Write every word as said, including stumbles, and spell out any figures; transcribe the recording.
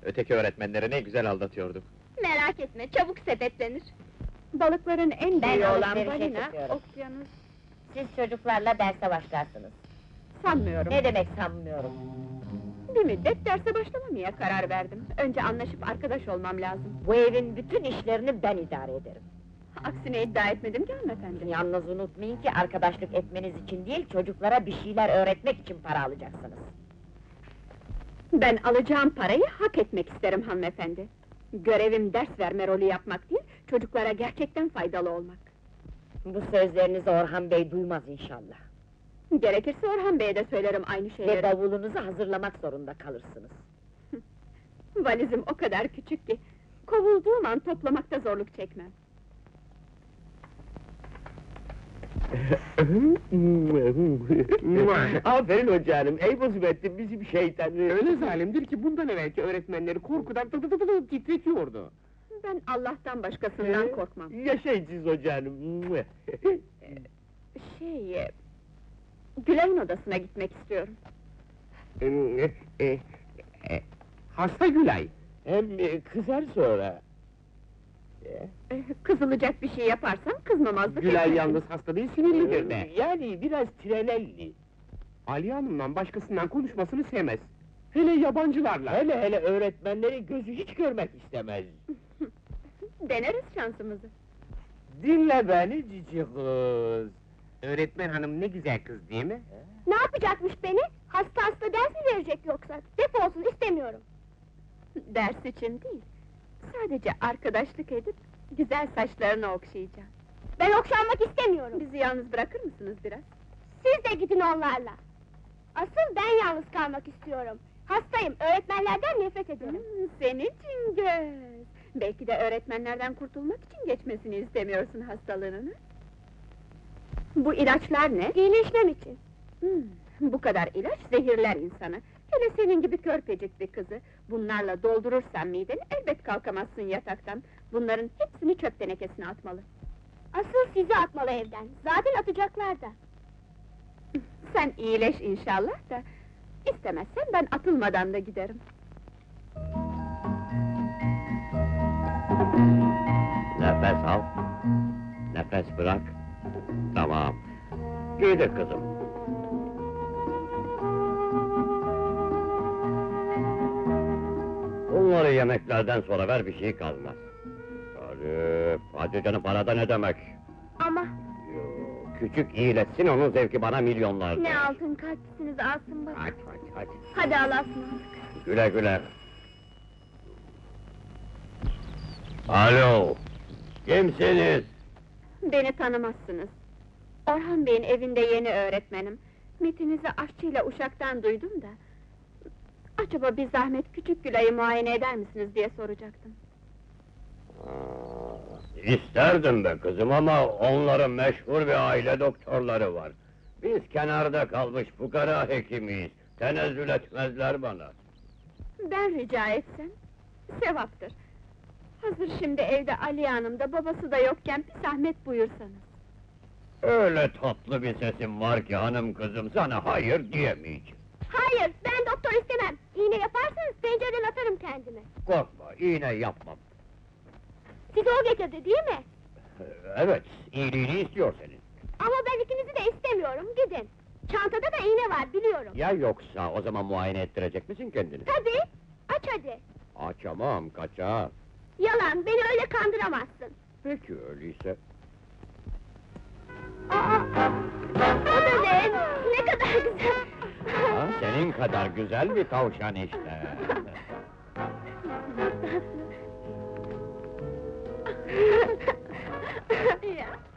Öteki öğretmenleri ne güzel aldatıyorduk. Merak etme, çabuk sepetlenir. Balıkların en Ben büyüğü olan alışverişe balina, çıkıyorum. okyanus... Siz çocuklarla derse başlarsınız. Sanmıyorum. Ne demek sanmıyorum? Bir müddet derse başlamamaya karar verdim. Önce anlaşıp arkadaş olmam lazım. Bu evin bütün işlerini ben idare ederim. Aksine iddia etmedim ki hanımefendi. Yalnız unutmayın ki arkadaşlık etmeniz için değil, çocuklara bir şeyler öğretmek için para alacaksınız. Ben alacağım parayı hak etmek isterim hanımefendi. Görevim ders verme rolü yapmak değil, çocuklara gerçekten faydalı olmak. Bu sözlerinizi Orhan Bey duymaz inşallah. Gerekirse Orhan Bey'e de söylerim aynı Ve şeyleri. bavulunuzu hazırlamak zorunda kalırsınız. Valizim o kadar küçük ki, kovulduğum an toplamakta zorluk çekmem. Aferin hocam, ey bozuvettin bizim şeytan! Öyle zalimdir ki bundan evvelki öğretmenleri korkudan tı tı tı tı titretiyordu. Ben Allah'tan başkasından Ee? korkmam. Yaşayacağız hocam! Şey... e, Gülay'ın odasına gitmek istiyorum. Ee, e, e, Hasta Gülay. Hem e, kızar sonra! Eh, Kızılacak bir şey yaparsam kızmamazlık Gülay etmezsin. yalnız hasta değil, sinirlidir de. Ee, Yani biraz trelelli! Ali Hanım'la başkasından konuşmasını sevmez. Hele yabancılarla. Hele hele öğretmenleri gözü hiç görmek istemez! Deneriz şansımızı. Dinle beni cici kız! Öğretmen hanım ne güzel kız değil mi? Ne yapacakmış beni? Hasta hasta ders mi verecek yoksa? Defolsun, istemiyorum. Ders için değil, sadece arkadaşlık edip güzel saçlarını okşayacağım. Ben okşanmak istemiyorum. Bizi yalnız bırakır mısınız biraz? Siz de gidin onlarla. Asıl ben yalnız kalmak istiyorum. Hastayım, öğretmenlerden nefret ederim. Hmm, senin Cingöz! Belki de öğretmenlerden kurtulmak için geçmesini istemiyorsun hastalığını. Bu ilaçlar ne? İyileşmem için. Hmm, bu kadar ilaç zehirler insanı. Hele senin gibi körpecik bir kızı, bunlarla doldurursan mideni, elbet kalkamazsın yataktan. Bunların hepsini çöp tenekesine atmalı. Asıl sizi atmalı evden. Zaten atacaklar da. Sen iyileş inşallah da, istemezsen ben atılmadan da giderim. Nefes al, nefes bırak. Tamam. Giydir kızım. Bunları yemeklerden sonra ver, bir şey kalmaz. Hadi, hadi canım, parada ne demek? Ama Yo, küçük iyileşsin, onun zevki bana milyonlar. ne altın kalplisiniz, alsın bak. Hadi, hadi, hadi. Hadi Allah'a ısmarladık. Güle güle. Alo, kimsiniz? Beni tanımazsınız. Orhan Bey'in evinde yeni öğretmenim. Metinizi aşçıyla uşaktan duydum da... Acaba bir zahmet küçük Gülay'ı muayene eder misiniz diye soracaktım. Aa, isterdim be kızım ama onların meşhur bir aile doktorları var. Biz kenarda kalmış fukara hekimiyiz. Tenezzül etmezler bana. Ben rica etsem, sevaptır. Hazır şimdi evde Ali Hanım da babası da yokken bir zahmet buyursanız. Öyle tatlı bir sesim var ki hanım kızım, sana hayır diyemeyeceğim. Hayır, ben doktor istemem. İğne yaparsanız pencereden atarım kendimi. Korkma, iğne yapmam. Sizi o getirdi değil mi? Evet, iyiliğini istiyor senin. Ama ben ikinizi de istemiyorum, gidin. Çantada da iğne var, biliyorum. Ya yoksa o zaman muayene ettirecek misin kendini? Tabii, aç hadi. Açamam, kaçar. Yalan, beni öyle kandıramazsın. Peki öyleyse. Aa, o da ne? Ne kadar güzel! Ha, senin kadar güzel bir tavşan işte. Ya.